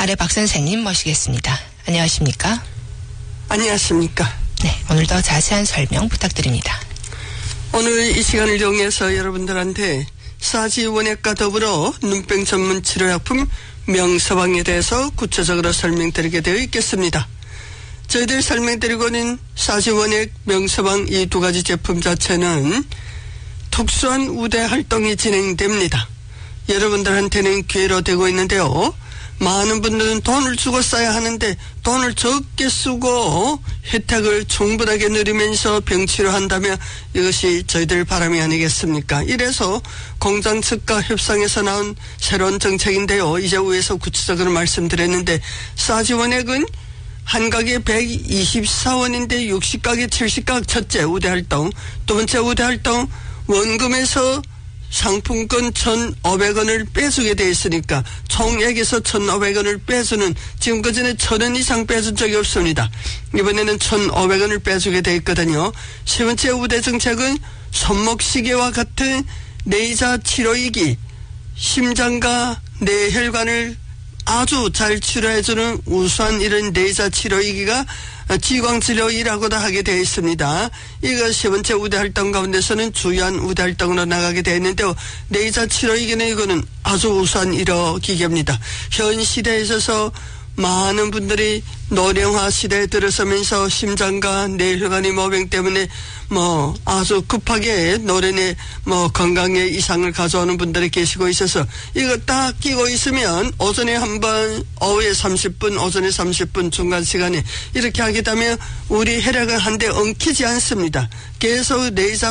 주말에 박 선생님 모시겠습니다. 안녕하십니까? 안녕하십니까? 네, 오늘도 자세한 설명 부탁드립니다. 오늘 이 시간을 이용해서 여러분들한테 사지원액과 더불어 눈병 전문 치료약품 명서방에 대해서 구체적으로 설명드리게 되어 있겠습니다. 저희들 설명드리고는 사지원액, 명서방 이 두 가지 제품 자체는 특수한 우대 활동이 진행됩니다. 여러분들한테는 기회로 되고 있는데요. 많은 분들은 돈을 주고 써야 하는데 돈을 적게 쓰고 혜택을 충분하게 누리면서 병치료한다면 이것이 저희들 바람이 아니겠습니까? 이래서 공장 측과 협상에서 나온 새로운 정책인데요. 이제 위에서 구체적으로 말씀드렸는데 사지원액은 한 가게 124원인데 60가게 70각 첫째 우대활동, 두 번째 우대활동 원금에서 상품권 1,500원을 빼주게 돼 있으니까 총액에서 1,500원을 빼주는, 지금 그전에 1,000원 이상 빼준 적이 없습니다. 이번에는 1,500원을 빼주게 돼 있거든요. 세 번째 우대 정책은 손목시계와 같은 레이저 치료이기, 심장과 뇌혈관을 아주 잘 치료해주는 우수한 이런 레이저 치료이기가 지광치료이라고도 하게 되어 있습니다. 이거 세 번째 우대활동 가운데서는 주요한 우대활동으로 나가게 되어 있는데요. 레이저 치료이기는 이거는 아주 우수한 이러 기계입니다. 현 시대에 있어서 많은 분들이 노령화 시대에 들어서면서 심장과 뇌혈관의 모병 때문에 아주 급하게 노련의 건강에 이상을 가져오는 분들이 계시고 있어서 이거 딱 끼고 있으면 오전에 한 번, 오후에 30분, 오전에 30분 중간 시간에 이렇게 하게 되면 우리 혈액을 한데 엉키지 않습니다. 계속 레이저